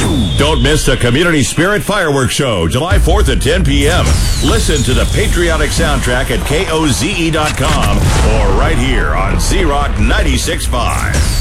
Don't miss the Community Spirit Fireworks Show, July 4th at 10 p.m. Listen to the patriotic soundtrack at KOZE.com or right here on Z-Rock 96.5.